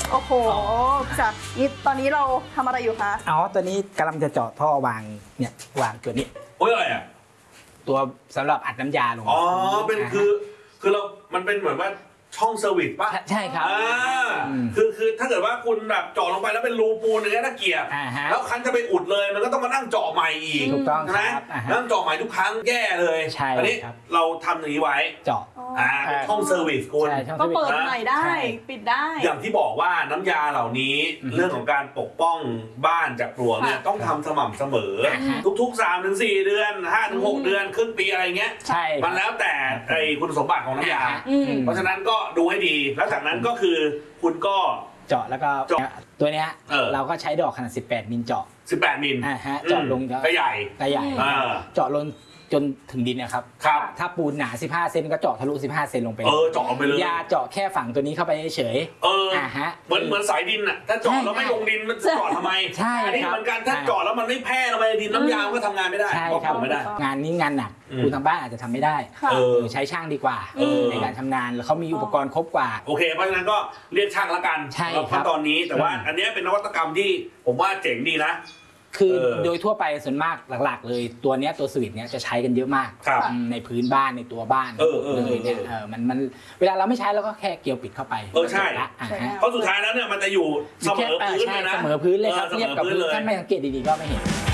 โอ้โหจ้ะนี่ตอนนี้เราทำอะไรอยู่คะอ๋อตัวนี้กำลังจะเจาะท่อวางเนี่ยวางตัวนี้โอ้ยอะไรอ่ะตัวสำหรับอัดน้ำยาลงอ๋อเป็นคือเรามันเป็นเหมือนว่าช่องเซอร์วิสป่ะใช่ครับคือถ้าเกิดว่าคุณแบบเจาะลงไปแล้วเป็นรูปูนอย่างเงี้ยน่าเกลียดแล้วคันจะไปอุดเลยมันก็ต้องมานั่งเจาะใหม่อีกถูกต้องใช่ไหมนั่งเจาะใหม่ทุกครั้งแย่เลยใช่อันนี้เราทำอย่างนี้ไว้เจาะเป็นช่องเซอร์วิสคุณก็เปิดใหม่ได้ปิดได้อย่างที่บอกว่าน้ำยาเหล่านี้เรื่องของการปกป้องบ้านจากปลวกเนี่ยต้องทำสม่ำเสมอทุกๆ 3-4 เดือน 5-6 เดือนครึ่งปีอะไรเงี้ยมันแล้วแต่คุณสมบัติของน้ำยาเพราะฉะนั้นก็ดูให้ดีแล้วจากนั้นก็คือคุณก็เจาะแล้วก็ตัวนี้เราก็ใช้ดอกขนาด18มิลเจาะ 18มิลเจาะลงก็ใหญ่เจาะลงจนถึงดินนะครับถ้าปูนหนา15เซนก็เจาะทะลุ15เซนลงไปเจาะไปเลยยาเจาะแค่ฝั่งตัวนี้เข้าไปเฉยเหมือนสายดินอ่ะถ้าเจาะแล้วไม่ลงดินมันเจาะทำไมใช่อันนี้เหมือนกันถ้าเจาะแล้วมันไม่แพร่ลงไปดินน้ำยาก็ทำงานไม่ได้ใช่ครับไม่ได้งานนี้งานหนักคุณทางบ้านอาจจะทำไม่ได้ใช้ช่างดีกว่าในการทำงานแล้วเขามีอุปกรณ์ครบกว่าโอเคเพราะฉะนั้นก็เรียกช่างละกันขั้นตอนนี้แต่ว่าอันนี้เป็นนวัตกรรมที่ผมว่าเจ๋งดีนะคือโดยทั่วไปส่วนมากหลักๆเลยตัวนี้ตัวสวิตช์เนี้ยจะใช้กันเยอะมากในพื้นบ้านในตัวบ้านเลยเนี่ยมันเวลาเราไม่ใช้เราก็แค่เกลียวปิดเข้าไปใช่เพราะสุดท้ายแล้วเนี่ยมันจะอยู่เสมอพื้นเลยนะเสมอพื้นเลยครับเทียบกับพื้นถ้าไม่สังเกตดีๆก็ไม่เห็น